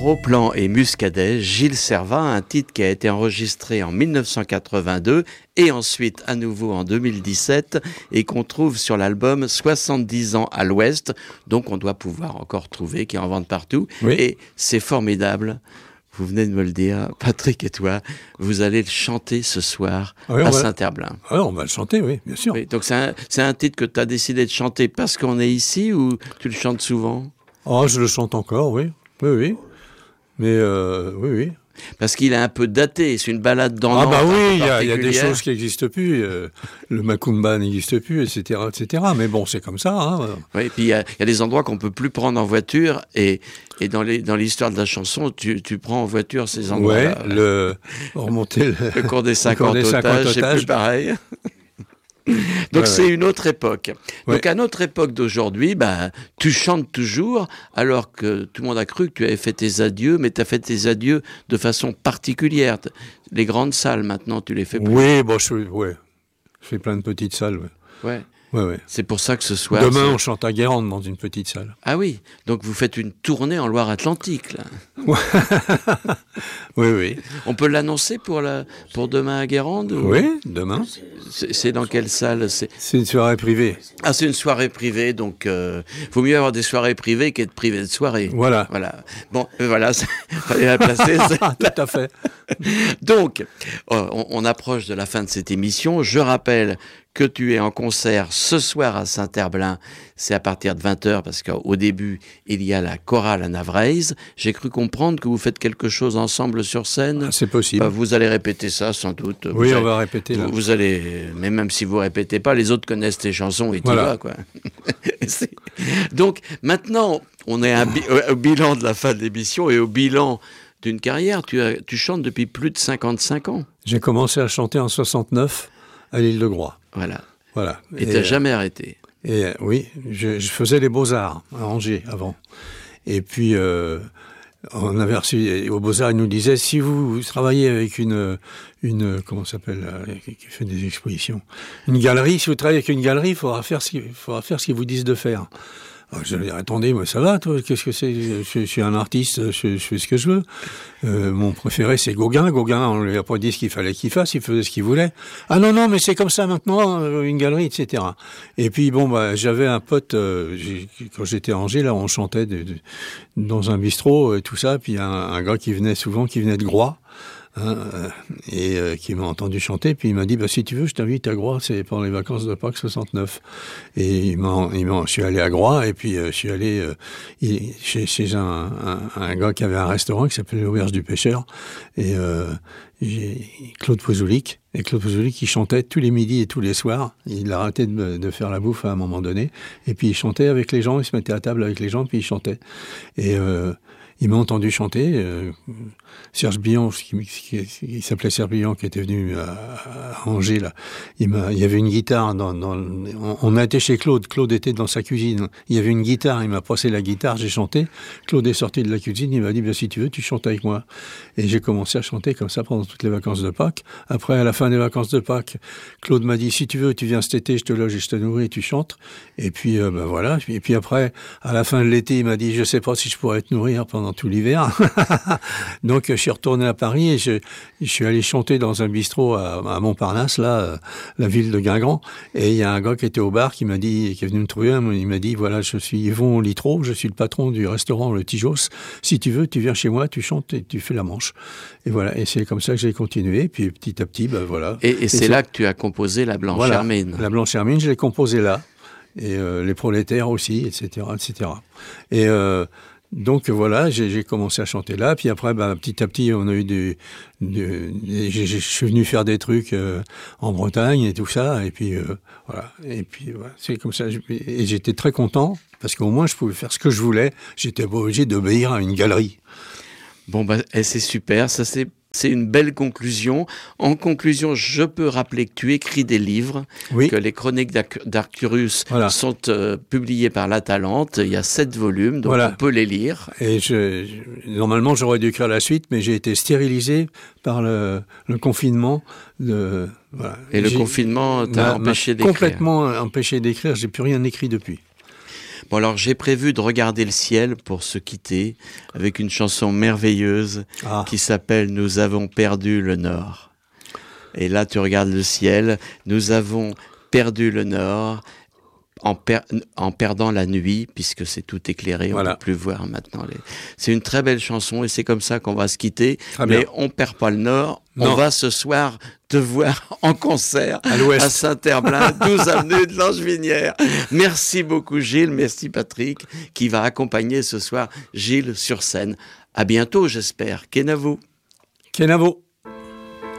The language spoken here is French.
Gros Plan et Muscadet, Gilles Servat, un titre qui a été enregistré en 1982 et ensuite à nouveau en 2017 et qu'on trouve sur l'album 70 ans à l'Ouest, donc on doit pouvoir encore trouver, qui est en vente partout. Oui. Et c'est formidable. Vous venez de me le dire, Patrick et toi, vous allez le chanter ce soir à Saint-Herblain. Oui, on va le chanter, oui, bien sûr. Oui, donc c'est un titre que tu as décidé de chanter parce qu'on est ici ou tu le chantes souvent ? Oh, je le chante encore, oui. Oui. Mais oui. Parce qu'il est un peu daté, c'est une balade dans Nantes. Ah bah oui, il y a des choses qui n'existent plus. Le Macumba n'existe plus, etc., etc. Mais bon, c'est comme ça. Hein. Oui, et puis il y a des endroits qu'on ne peut plus prendre en voiture. Et dans l'histoire de la chanson, tu prends en voiture ces endroits-là. Oui, remonter le cours des 50 otages, c'est plus pareil. Donc c'est une autre époque. Donc à notre époque d'aujourd'hui, tu chantes toujours, alors que tout le monde a cru que tu avais fait tes adieux, mais tu as fait tes adieux de façon particulière. Les grandes salles, maintenant, tu les fais plus. Oui, je fais plein de petites salles. Ouais. C'est pour ça que ce soir... Demain, on chante à Guérande dans une petite salle. Ah oui, donc vous faites une tournée en Loire-Atlantique, là. Oui. On peut l'annoncer pour demain à Guérande ou... Oui, demain. C'est dans quelle salle ? C'est une soirée privée. Ah, c'est une soirée privée, donc vaut mieux avoir des soirées privées qu'être privé de soirée. Voilà. Bon, voilà, fallait la placer. Tout à fait. Donc, on approche de la fin de cette émission. Je rappelle que tu es en concert ce soir à Saint-Herblain. C'est à partir de 20h, parce qu'au début, il y a la chorale à Navreise. J'ai cru comprendre que vous faites quelque chose ensemble sur scène. C'est possible. Vous allez répéter ça, sans doute. Oui, on va répéter là. Vous allez, mais même si vous répétez pas, les autres connaissent tes chansons et tu vas, quoi. Donc, maintenant, on est au bilan de la fin de l'émission et au bilan d'une carrière. Tu chantes depuis plus de 55 ans. J'ai commencé à chanter en 69 à l'Île-de-Groix. Voilà. Et tu n'as jamais arrêté. Et oui, je faisais les Beaux-Arts à Angers avant. Et puis, on avait reçu, aux Beaux-Arts, ils nous disaient, si vous travaillez avec une comment ça s'appelle, qui fait des expositions, une galerie, si vous travaillez avec une galerie, il faudra faire ce qu'ils vous disent de faire. Alors, je leur ai dit, attendez, moi ça va, toi, qu'est-ce que c'est ? Je suis un artiste, je fais ce que je veux. Mon préféré, c'est Gauguin. Gauguin, on lui a pas dit ce qu'il fallait qu'il fasse, il faisait ce qu'il voulait. Ah non, mais c'est comme ça maintenant, une galerie, etc. Et puis j'avais un pote, quand j'étais à Angers, là, on chantait dans un bistrot et tout ça, puis un gars qui venait de Groix. Qui m'a entendu chanter, puis il m'a dit si tu veux je t'invite à Groix, c'est pendant les vacances de Pâques 69. Et je suis allé à Groix, et puis je suis allé chez un gars qui avait un restaurant qui s'appelait l'Auberge du Pêcheur, et j'ai Claude Pozoulik, et Claude Pozoulik il chantait tous les midis et tous les soirs. Il a arrêté de faire la bouffe à un moment donné, et puis il chantait avec les gens, il se mettait à table avec les gens, puis il chantait. Et il m'a entendu chanter. Serge Billon, qui s'appelait Serge Billon, qui était venu à Angers, là. Il y avait une guitare on a été chez Claude. Claude était dans sa cuisine. Il y avait une guitare. Il m'a passé la guitare. J'ai chanté. Claude est sorti de la cuisine. Il m'a dit, si tu veux, tu chantes avec moi. Et j'ai commencé à chanter comme ça pendant toutes les vacances de Pâques. Après, à la fin des vacances de Pâques, Claude m'a dit, si tu veux, tu viens cet été, je te loge et je te nourris et tu chantes. Et puis, voilà. Et puis après, à la fin de l'été, il m'a dit, je sais pas si je pourrais te nourrir pendant tout l'hiver. Donc, je suis retourné à Paris et je suis allé chanter dans un bistrot à Montparnasse, là, la ville de Guingamp. Et il y a un gars qui était au bar qui est venu me trouver. Il m'a dit, voilà, je suis Yvon Littrot, je suis le patron du restaurant Le Tijos. Si tu veux, tu viens chez moi, tu chantes et tu fais la manche. Et voilà. Et c'est comme ça que j'ai continué. Puis petit à petit, voilà. Et c'est là que tu as composé La Blanche Hermine. La Blanche Hermine, je l'ai composée là. Et Les Prolétaires aussi, etc., etc. Et donc voilà, j'ai commencé à chanter là, puis après, petit à petit, on a eu je suis venu faire des trucs en Bretagne et tout ça, et puis voilà, c'est comme ça. Et j'étais très content parce qu'au moins je pouvais faire ce que je voulais. J'étais pas obligé d'obéir à une galerie. Bon c'est super, ça c'est une belle conclusion. En conclusion, je peux rappeler que tu écris des livres, que les chroniques d'Arcturus sont publiées par La Talente. Il y a 7 volumes, donc on peut les lire. Et normalement, j'aurais dû écrire la suite, mais j'ai été stérilisé par le confinement. Et le confinement t'a empêché d'écrire. Complètement empêché d'écrire. J'ai plus rien écrit depuis. Bon alors j'ai prévu de regarder le ciel pour se quitter avec une chanson merveilleuse qui s'appelle « Nous avons perdu le Nord ». Et là tu regardes le ciel, nous avons perdu le Nord en perdant la nuit, puisque c'est tout éclairé, on ne peut plus voir maintenant. C'est une très belle chanson et c'est comme ça qu'on va se quitter. Mais on ne perd pas le Nord, on va ce soir te voir en concert à Saint-Herblain, 12 avenue de Langevinière. Merci beaucoup Gilles, merci Patrick, qui va accompagner ce soir Gilles sur scène. À bientôt j'espère. Kenavo. Kenavo.